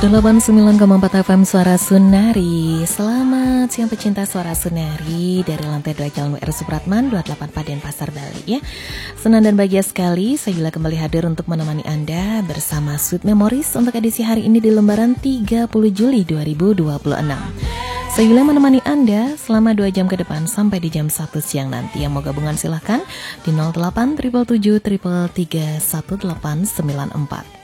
89,4 FM Suara Sunari. Selamat siang pecinta Suara Sunari dari lantai 2 Jalan WR Supratman 28 Paden Pasar Bali ya. Senang dan bahagia sekali saya bila kembali hadir untuk menemani Anda bersama Sweet Memories untuk edisi hari ini di lembaran 30 Juli 2026. Saya bila menemani Anda selama 2 jam ke depan sampai di jam 1 siang nanti. Yang mau gabungan silahkan di 08 777 333 1894.